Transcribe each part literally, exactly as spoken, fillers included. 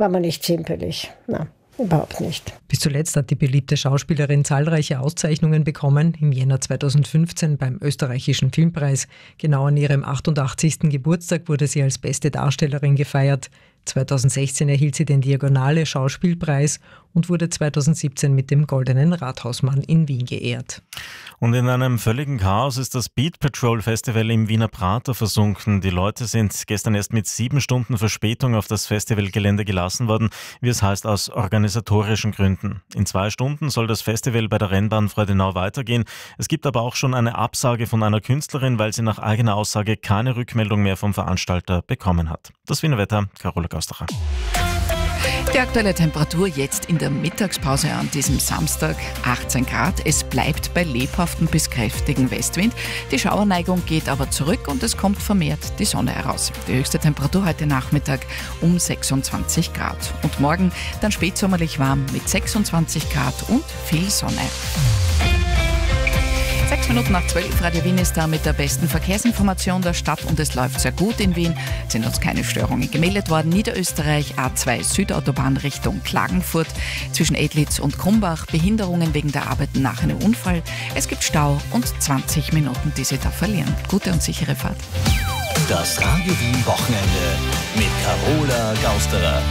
war man nicht zimperlich. Nein, überhaupt nicht. Bis zuletzt hat die beliebte Schauspielerin zahlreiche Auszeichnungen bekommen. Im Jänner zweitausendfünfzehn beim Österreichischen Filmpreis. Genau an ihrem achtundachtzigsten Geburtstag wurde sie als beste Darstellerin gefeiert. zweitausendsechzehn erhielt sie den Diagonale Schauspielpreis und wurde zweitausendsiebzehn mit dem Goldenen Rathausmann in Wien geehrt. Und in einem völligen Chaos ist das Beat Patrol Festival im Wiener Prater versunken. Die Leute sind gestern erst mit sieben Stunden Verspätung auf das Festivalgelände gelassen worden, wie es heißt, aus organisatorischen Gründen. In zwei Stunden soll das Festival bei der Rennbahn Freudenau weitergehen. Es gibt aber auch schon eine Absage von einer Künstlerin, weil sie nach eigener Aussage keine Rückmeldung mehr vom Veranstalter bekommen hat. Das Wiener Wetter, Carola Gausterer. Die aktuelle Temperatur jetzt in der Mittagspause an diesem Samstag achtzehn Grad. Es bleibt bei lebhaftem bis kräftigen Westwind. Die Schauerneigung geht aber zurück und es kommt vermehrt die Sonne heraus. Die höchste Temperatur heute Nachmittag um sechsundzwanzig Grad. Und morgen dann spätsommerlich warm mit sechsundzwanzig Grad und viel Sonne. Sechs Minuten nach zwölf, Radio Wien ist da mit der besten Verkehrsinformation der Stadt und es läuft sehr gut in Wien. Es sind uns keine Störungen gemeldet worden. Niederösterreich, A zwei Südautobahn Richtung Klagenfurt, zwischen Edlitz und Krumbach, Behinderungen wegen der Arbeiten nach einem Unfall. Es gibt Stau und zwanzig Minuten, die Sie da verlieren. Gute und sichere Fahrt. Das Radio Wien Wochenende mit Carola Gausterer.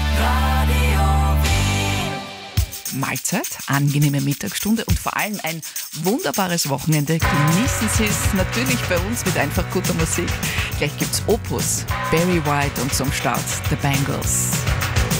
Mahlzeit, angenehme Mittagsstunde und vor allem ein wunderbares Wochenende. Genießen Sie es natürlich bei uns mit einfach guter Musik. Gleich gibt's Opus, Barry White und zum Start The Bangles.